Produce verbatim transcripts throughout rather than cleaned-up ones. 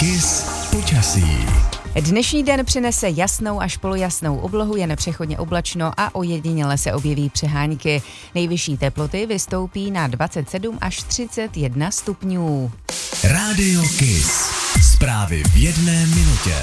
Kiss počasí. Dnešní den přinese jasnou až polojasnou oblohu, jen přechodně oblačno a ojediněle se objeví přehánky. Nejvyšší teploty vystoupí na dvacet sedm až třicet jedna stupňů. Rádio Kiss. Zprávy v jedné minutě.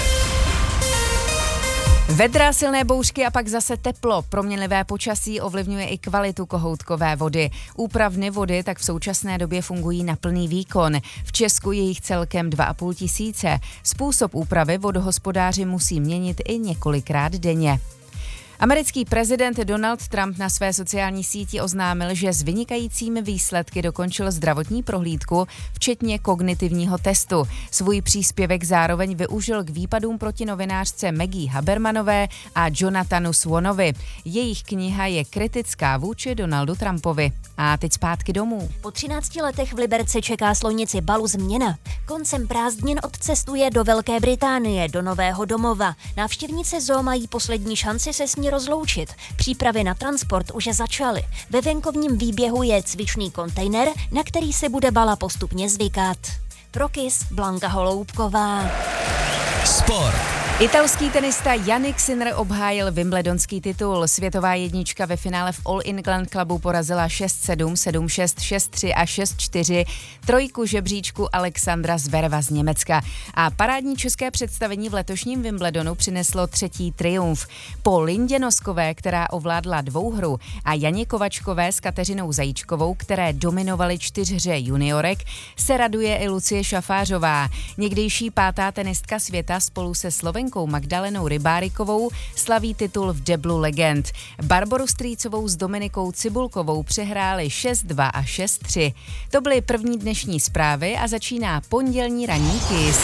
Vedra, silné bouřky a pak zase teplo. Proměnlivé počasí ovlivňuje i kvalitu kohoutkové vody. Úpravny vody tak v současné době fungují na plný výkon. V Česku je jich celkem dva a půl tisíce. Způsob úpravy vodohospodáři musí měnit i několikrát denně. Americký prezident Donald Trump na své sociální síti oznámil, že s vynikajícími výsledky dokončil zdravotní prohlídku, včetně kognitivního testu. Svůj příspěvek zároveň využil k výpadům proti novinářce Maggie Habermanové a Jonathanu Swanovi. Jejich kniha je kritická vůči Donaldu Trumpovi. A teď zpátky domů. Po třinácti letech v Liberci čeká slonici Balu změna. Koncem prázdnin odcestuje do Velké Británie, do nového domova. Návštěvníci zoo mají poslední šanci se s ní rozloučit. Přípravy na transport už začaly. Ve venkovním výběhu je cvičný kontejner, na který se bude Bala postupně zvykat. Pro Kiss Blanka Holoubková. Sport. Italský tenista Jannik Sinner obhájil wimbledonský titul. Světová jednička ve finále v All England Clubu porazila šest sedm, sedm šest, šest tři a šest čtyři trojku žebříčku Alexandra Zvereva z Německa. A parádní české představení v letošním Wimbledonu přineslo třetí triumf. Po Lindě Noskové, která ovládla dvouhru, a Janě Kovačkové s Kateřinou Zajíčkovou, které dominovaly čtyřhře juniorek, se raduje i Lucie Šafářová. Někdejší pátá tenistka světa spolu se Slovenkou Magdalenou Rybárikovou slaví titul v deblu legend. Barboru Strýcovou s Dominikou Cibulkovou přehráli šest dva a šest tři. To byly první dnešní zprávy a začíná pondělní ranní Kiss.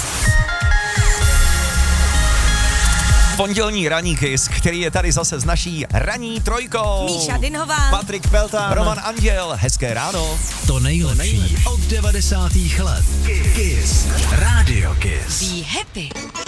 Pondělní ranní Kiss, který je tady zase s naší ranní trojkou. Míša Dinhová, Patrik Pelta, Roman Anděl. Hezké ráno. To nejlepší od devadesátých let. Kiss. Rádio Kiss. Be happy.